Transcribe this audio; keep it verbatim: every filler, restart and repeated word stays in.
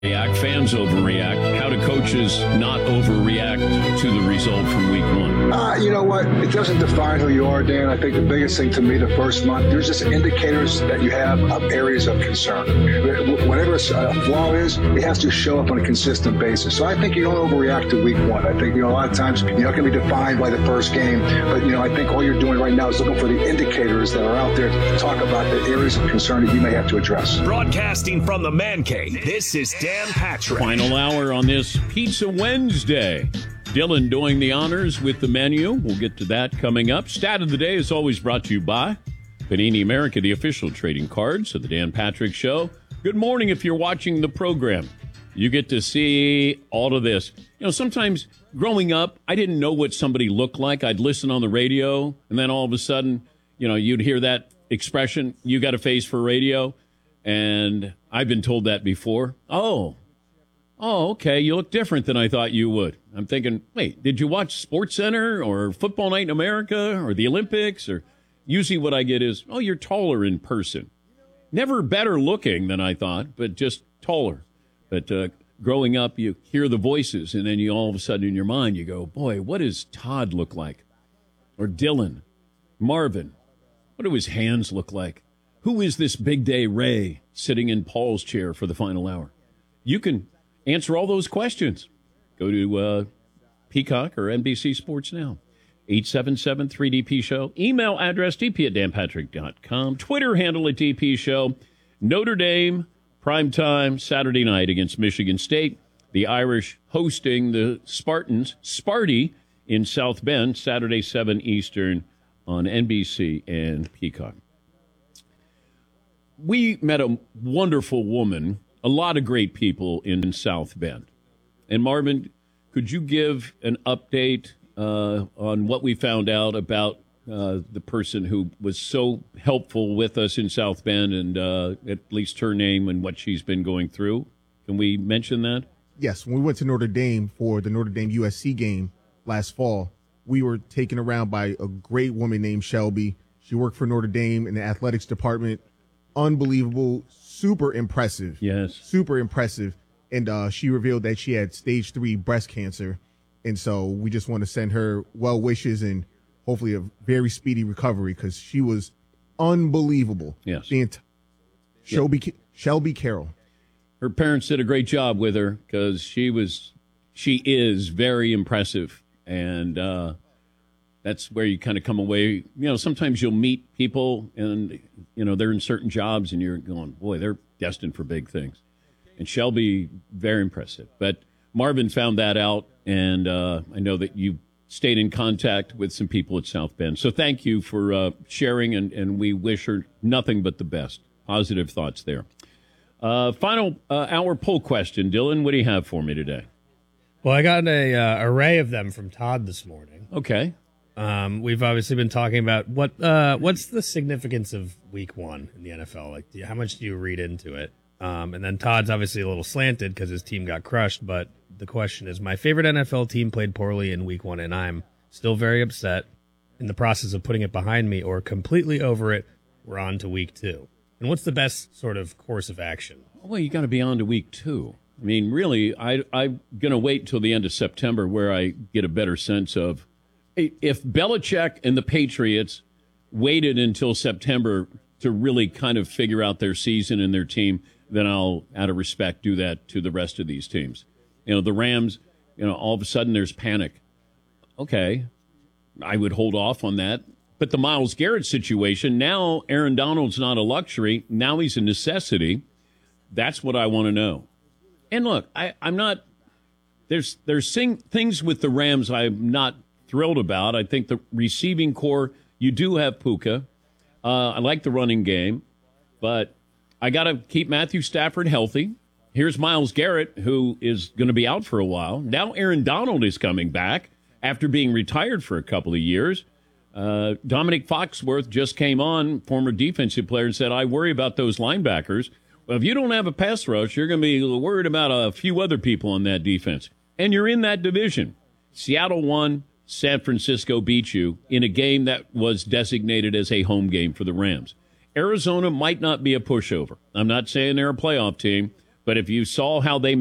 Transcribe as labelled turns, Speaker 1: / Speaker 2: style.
Speaker 1: React, fans overreact. How do coaches not overreact to the result from week one?
Speaker 2: Uh, you know what? It doesn't define who you are, Dan. I think the biggest thing to me the first month, there's just indicators that you have of areas of concern. Whatever a flaw is, it has to show up on a consistent basis. So I think you don't overreact to week one. I think, you know, a lot of times you're not going to be defined by the first game. But, you know, I think all you're doing right now is looking for the indicators that are out there to talk about the areas of concern that you may have to address.
Speaker 3: Broadcasting from the Man Cave, this is Dan Patrick.
Speaker 1: Final hour on this Pizza Wednesday. Dylan doing the honors with the menu. We'll get to that coming up. Stat of the day is always brought to you by Panini America, the official trading cards of the Dan Patrick Show. Good morning if you're watching the program. You get to see all of this. You know, sometimes growing up, I didn't know what somebody looked like. I'd listen on the radio, and then all of a sudden, you know, you'd hear that expression, you got a face for radio. And I've been told that before. Oh, oh, okay, you look different than I thought you would. I'm thinking, wait, did you watch SportsCenter or Football Night in America or the Olympics? Or usually what I get is, oh, you're taller in person. Never better looking than I thought, but just taller. But uh, growing up, you hear the voices, and then you all of a sudden in your mind, you go, boy, what does Todd look like? Or Dylan, Marvin, what do his hands look like? Who is this Big Day Ray sitting in Paul's chair for the final hour? You can answer all those questions. Go to uh, Peacock or N B C Sports Now. eight seven seven three D P Show. Email address d p at dan patrick dot com. Twitter handle at D P Show. Notre Dame, primetime Saturday night against Michigan State. The Irish hosting the Spartans, Sparty, in South Bend, Saturday, seven Eastern on N B C and Peacock. We met a wonderful woman, a lot of great people in South Bend. And Marvin, could you give an update uh, on what we found out about uh, the person who was so helpful with us in South Bend, and uh, at least her name and what she's been going through? Can we mention that?
Speaker 4: Yes, when we went to Notre Dame for the Notre Dame U S C game last fall, we were taken around by a great woman named Shelby. She worked for Notre Dame in the athletics department. Unbelievable, super impressive.
Speaker 1: Yes.
Speaker 4: Super impressive. And uh, she revealed that she had stage three breast cancer. And so we just want to send her well wishes and hopefully a very speedy recovery, because she was unbelievable.
Speaker 1: Yes.
Speaker 4: The ent- Shelby, yeah. Shelby Carroll.
Speaker 1: Her parents did a great job with her, because she was, she is very impressive. And uh, that's where you kind of come away. You know, sometimes you'll meet people and, you know, they're in certain jobs and you're going, boy, they're destined for big things. And Shelby, very impressive. But Marvin found that out, and uh, I know that you stayed in contact with some people at South Bend. So thank you for uh, sharing, and, and we wish her nothing but the best. Positive thoughts there. Uh, final uh, hour poll question. Dylan, what do you have for me today?
Speaker 5: Well, I got an uh, array of them from Todd this morning.
Speaker 1: Okay.
Speaker 5: Um, we've obviously been talking about what uh, what's the significance of week one in the N F L? Like, do you, how much do you read into it? Um, and then Todd's obviously a little slanted because his team got crushed. But the question is, my favorite N F L team played poorly in week one, and I'm still very upset. In the process of putting it behind me or completely over it, we're on to week two. And what's the best sort of course of action?
Speaker 1: Well, you got to be on to week two. I mean, really, I, I'm going to wait till the end of September where I get a better sense of, if Belichick and the Patriots waited until September to really kind of figure out their season and their team, then I'll, out of respect, do that to the rest of these teams. You know, the Rams, you know, all of a sudden there's panic. Okay, I would hold off on that. But the Myles Garrett situation, now Aaron Donald's not a luxury. Now he's a necessity. That's what I want to know. And look, I, I'm not, there's, there's sing, things with the Rams I'm not thrilled about. I think the receiving core, you do have Puka. Uh, I like the running game, but I got to keep Matthew Stafford healthy. Here's Myles Garrett, who is going to be out for a while. Now Aaron Donald is coming back after being retired for a couple of years. Uh, Dominic Foxworth just came on, former defensive player, and said, I worry about those linebackers. Well, if you don't have a pass rush, you're going to be worried about a few other people on that defense. And you're in that division. Seattle won. San Francisco beat you in a game that was designated as a home game for the Rams. Arizona might not be a pushover. I'm not saying they're a playoff team, but But if you saw how they